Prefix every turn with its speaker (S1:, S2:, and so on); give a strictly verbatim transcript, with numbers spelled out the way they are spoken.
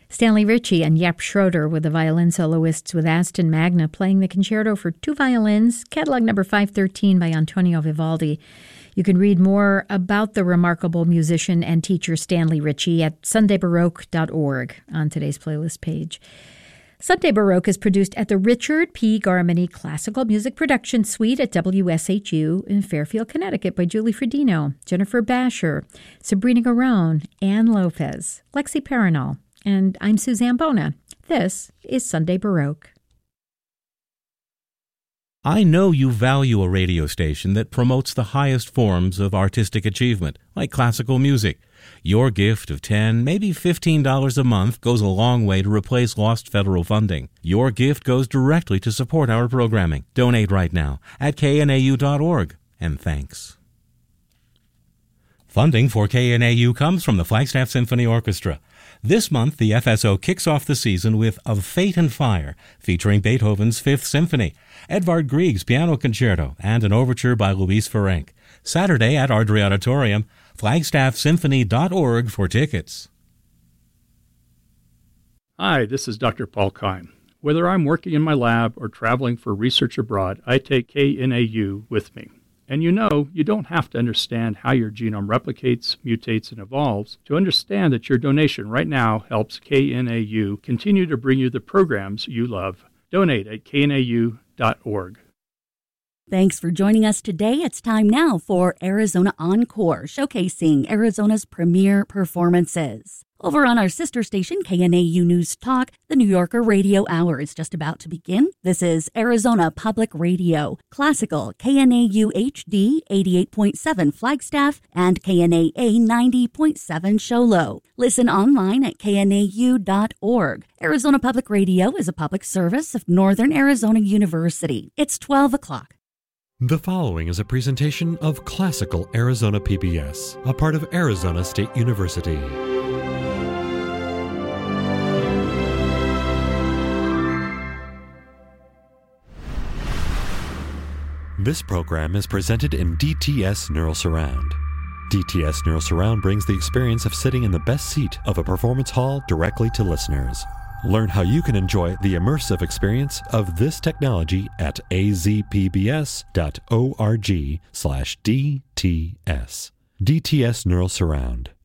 S1: Stanley Ritchie and Jaap Schroeder were the violin soloists, with Aston Magna playing the concerto for two violins, catalog number five thirteen by Antonio Vivaldi. You can read more about the remarkable musician and teacher Stanley Ritchie at sunday baroque dot org on today's playlist page. Sunday Baroque is produced at the Richard P. Garmany Classical Music Production Suite at W S H U in Fairfield, Connecticut by Julie Fredino, Jennifer Basher, Sabrina Garone, Ann Lopez, Lexi Paranol, and I'm Suzanne Bona. This is Sunday Baroque.
S2: I know you value a radio station that promotes the highest forms of artistic achievement, like classical music. Your gift of ten dollars, maybe fifteen dollars a month goes a long way to replace lost federal funding. Your gift goes directly to support our programming. Donate right now at K N A U dot org, and thanks. Funding for K N A U comes from the Flagstaff Symphony Orchestra. This month, the F S O kicks off the season with Of Fate and Fire, featuring Beethoven's Fifth Symphony, Edvard Grieg's Piano Concerto, and an overture by Luis Ferenc. Saturday at Ardrey Auditorium, flagstaff symphony dot org for tickets.
S3: Hi, this is Doctor Paul Keim. Whether I'm working in my lab or traveling for research abroad, I take K N A U with me. And you know, you don't have to understand how your genome replicates, mutates, and evolves to understand that your donation right now helps K N A U continue to bring you the programs you love. Donate at K N A U dot org.
S4: Thanks for joining us today. It's time now for Arizona Encore, showcasing Arizona's premier performances. Over on our sister station, K N A U News Talk, the New Yorker Radio Hour is just about to begin. This is Arizona Public Radio, classical K N A U H D eighty-eight point seven Flagstaff and K N A A ninety point seven Show Low. Listen online at K N A U dot org. Arizona Public Radio is a public service of Northern Arizona University. It's twelve o'clock.
S5: The following is a presentation of Classical Arizona P B S, a part of Arizona State University. This program is presented in D T S Neural Surround. D T S Neural Surround brings the experience of sitting in the best seat of a performance hall directly to listeners. Learn how you can enjoy the immersive experience of this technology at a z p b s dot org slash D T S. D T S Neural Surround.